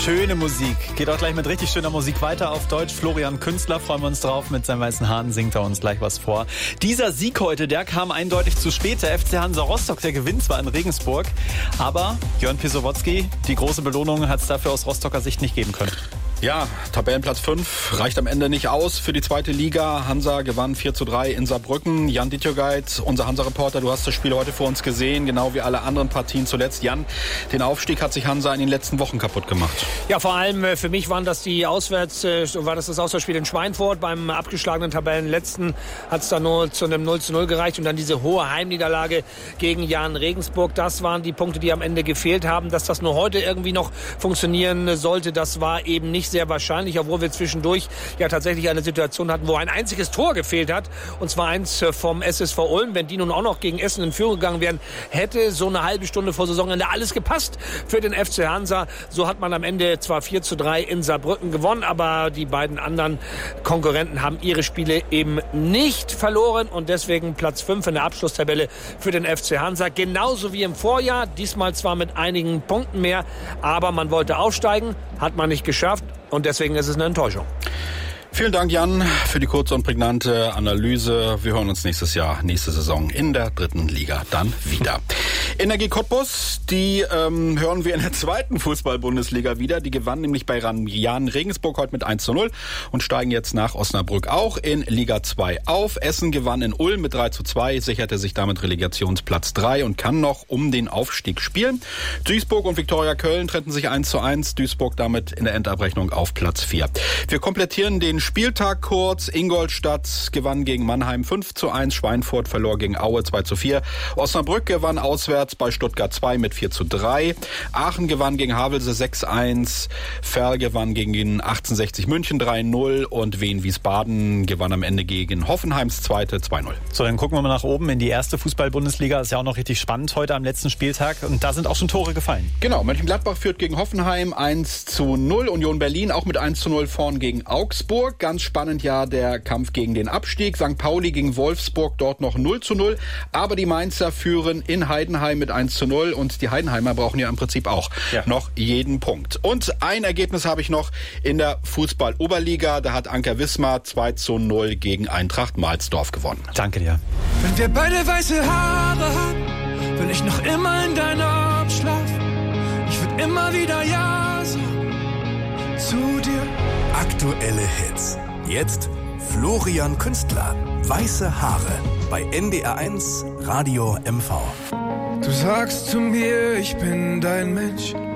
Schöne Musik. Geht auch gleich mit richtig schöner Musik weiter auf Deutsch. Florian Künstler, freuen wir uns drauf. Mit seinen weißen Haaren singt er uns gleich was vor. Dieser Sieg heute, der kam eindeutig zu spät. Der FC Hansa Rostock, der gewinnt zwar in Regensburg, aber Jörn Pisowotzki, die große Belohnung hat es dafür aus Rostocker Sicht nicht geben können. Ja, Tabellenplatz 5 reicht am Ende nicht aus für die zweite Liga. Hansa gewann 4:3 in Saarbrücken. Jan Dittjogait, unser Hansa-Reporter, du hast das Spiel heute vor uns gesehen, genau wie alle anderen Partien zuletzt. Jan, den Aufstieg hat sich Hansa in den letzten Wochen kaputt gemacht. Ja, vor allem für mich war das das Auswärtsspiel in Schweinfurt. Beim abgeschlagenen Tabellenletzten hat es dann nur zu einem 0:0 gereicht. Und dann diese hohe Heimniederlage gegen Jahn Regensburg. Das waren die Punkte, die am Ende gefehlt haben. Dass das nur heute irgendwie noch funktionieren sollte, das war eben nicht sehr wahrscheinlich, obwohl wir zwischendurch ja tatsächlich eine Situation hatten, wo ein einziges Tor gefehlt hat, und zwar eins vom SSV Ulm. Wenn die nun auch noch gegen Essen in Führung gegangen wären, hätte so eine halbe Stunde vor Saisonende alles gepasst für den FC Hansa. So hat man am Ende zwar 4:3 in Saarbrücken gewonnen, aber die beiden anderen Konkurrenten haben ihre Spiele eben nicht verloren und deswegen Platz 5 in der Abschlusstabelle für den FC Hansa. Genauso wie im Vorjahr, diesmal zwar mit einigen Punkten mehr, aber man wollte aufsteigen, hat man nicht geschafft. Und deswegen ist es eine Enttäuschung. Vielen Dank, Jan, für die kurze und prägnante Analyse. Wir hören uns nächste Saison in der 3. Liga dann wieder. Energie Cottbus, die hören wir in der 2. Fußball-Bundesliga wieder. Die gewannen nämlich bei Jahn Regensburg heute mit 1:0 und steigen jetzt nach Osnabrück auch in Liga 2 auf. Essen gewann in Ulm mit 3:2, sicherte sich damit Relegationsplatz 3 und kann noch um den Aufstieg spielen. Duisburg und Viktoria Köln trennten sich 1:1. Duisburg damit in der Endabrechnung auf Platz 4. Wir komplettieren den Spieltag kurz. Ingolstadt gewann gegen Mannheim 5:1. Schweinfurt verlor gegen Aue 2:4. Osnabrück gewann auswärts bei Stuttgart 2 mit 4:3. Aachen gewann gegen Havelse 6:1. Verl gewann gegen 1860 München 3:0 und Wien Wiesbaden gewann am Ende gegen Hoffenheims 2:0. So, dann gucken wir mal nach oben in die 1. Fußball-Bundesliga. Ist ja auch noch richtig spannend heute am letzten Spieltag und da sind auch schon Tore gefallen. Genau, Mönchengladbach führt gegen Hoffenheim 1:0. Union Berlin auch mit 1:0 vorn gegen Augsburg. Ganz spannend ja der Kampf gegen den Abstieg. St. Pauli gegen Wolfsburg dort noch 0:0. Aber die Mainzer führen in Heidenheim mit 1:0 und die Heidenheimer brauchen ja im Prinzip auch noch jeden Punkt. Und ein Ergebnis habe ich noch in der Fußball-Oberliga. Da hat Anker Wismar 2:0 gegen Eintracht Mahlsdorf gewonnen. Danke dir. Wenn wir beide weiße Haare haben, will ich noch immer in deiner Arm schlafen. Ich würde immer wieder ja sagen zu dir. Aktuelle Hits. Jetzt Florian Künstler. Weiße Haare. Bei NDR1 Radio MV. Du sagst zu mir, ich bin dein Mensch.